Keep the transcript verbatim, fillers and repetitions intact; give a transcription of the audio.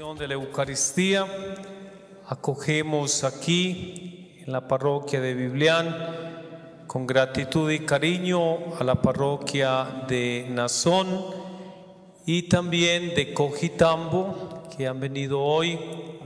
de la Eucaristía. Acogemos aquí en la parroquia de Biblián con gratitud y cariño a la parroquia de Nazón y también de Cojitambo, que han venido hoy